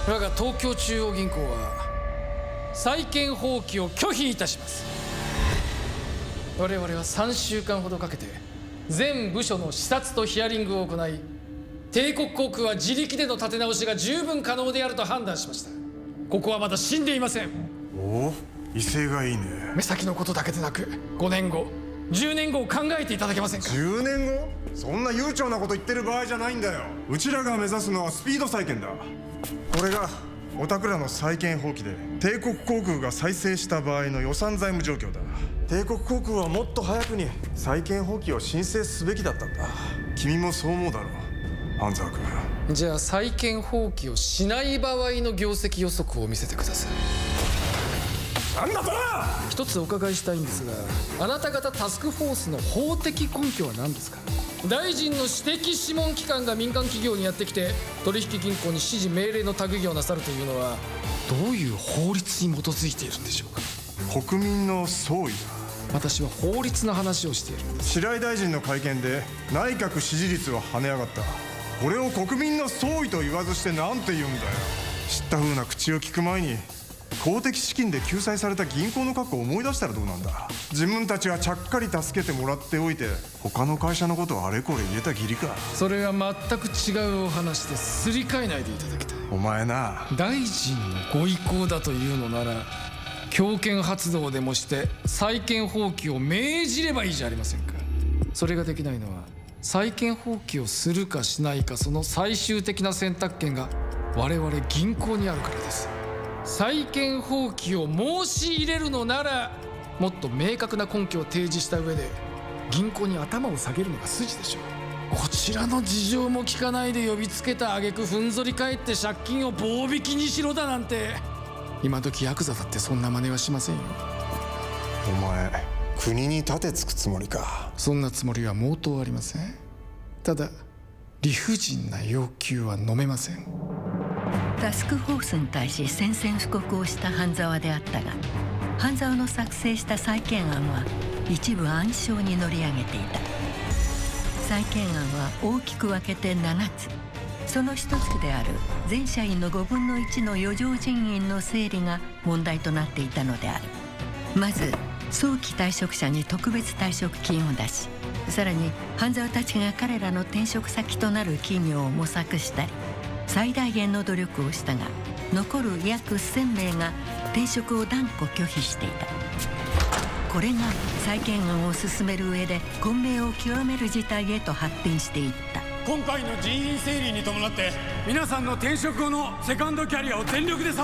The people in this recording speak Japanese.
我が東京中央銀行は債権放棄を拒否いたします。我々は3週間ほどかけて全部署の視察とヒアリングを行い、帝国航空は自力での立て直しが十分可能であると判断しました。ここはまだ死んでいません。 おお、威勢がいいね。 目先のことだけでなく5年後10年後を考えていただけませんか。 10年後？そんな悠長なこと言ってる場合じゃないんだよ。うちらが目指すのはスピード債権だ。これがおたくらの債権放棄で帝国航空が再生した場合の予算財務状況だ。帝国航空はもっと早くに債権放棄を申請すべきだったんだ。君もそう思うだろう、半沢君。 じゃあ債権放棄をしない場合の業績予測を見せてください。 なんだと！ 一つお伺いしたいんですが、あなた方タスクフォースの法的根拠は何ですか。大臣の私的諮問機関が民間企業にやってきて取引銀行に指示命令の託業なさるというのはどういう法律に基づいているんでしょうか。 国民の総意だ。 私は法律の話をしているんです。 白井大臣の会見で内閣支持率は跳ね上がった。これを国民の総意と言わずして何て言うんだよ。知った風な口を聞く前に公的資金で救済された銀行の過去を思い出したらどうなんだ。自分たちはちゃっかり助けてもらっておいて他の会社のことをあれこれ言えた義理か。 それは全く違うお話です。すり替えないでいただきたい。 お前な、 大臣のご意向だというのなら強権発動でもして債権放棄を命じればいいじゃありませんか。それができないのは債権放棄をするかしないか、その最終的な選択権が我々銀行にあるからです。債権放棄を申し入れるのならもっと明確な根拠を提示した上で銀行に頭を下げるのが筋でしょう。こちらの事情も聞かないで呼びつけた挙句ふんぞり返って借金を棒引きにしろだなんて、今時ヤクザだってそんな真似はしませんよ。 お前国に盾つくつもりか。 そんなつもりは毛頭ありません。ただ理不尽な要求は飲めません。 タスクフォースに対し宣戦布告をした半沢であったが、半沢の作成した債権案は一部暗礁に乗り上げていた。債権案は大きく分けて7つ。その一つである全社員の5分の1の余剰人員の整理が問題となっていたのである。まず早期退職者に特別退職金を出し、さらに半沢たちが彼らの転職先となる企業を模索したり最大限の努力をしたが、残る約1000名が転職を断固拒否していた。これが債権案を進める上で混迷を極める事態へと発展していった。 今回の人員整理に伴って皆さんの転職後のセカンドキャリアを全力で